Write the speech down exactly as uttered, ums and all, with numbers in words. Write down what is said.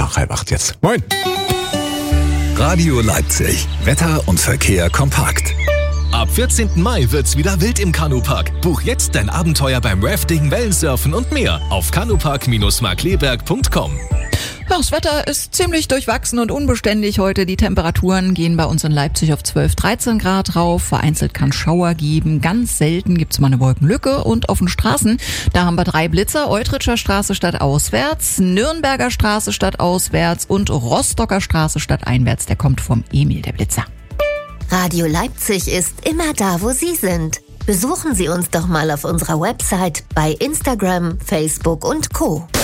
nach halb acht jetzt. Moin! Radio Leipzig. Wetter und Verkehr kompakt. Ab vierzehnten Mai wird's wieder wild im Kanupark. Buch jetzt dein Abenteuer beim Rafting, Wellensurfen und mehr auf kanupark Bindestrich markleberg Punkt com. Das Wetter ist ziemlich durchwachsen und unbeständig heute. Die Temperaturen gehen bei uns in Leipzig auf zwölf, dreizehn Grad rauf. Vereinzelt kann Schauer geben. Ganz selten gibt's mal eine Wolkenlücke. Und auf den Straßen, da haben wir drei Blitzer. Eutritscher Straße stadtauswärts, Nürnberger Straße stadtauswärts und Rostocker Straße stadteinwärts. Der kommt vom Emil, der Blitzer. Radio Leipzig ist immer da, wo Sie sind. Besuchen Sie uns doch mal auf unserer Website, bei Instagram, Facebook und Co.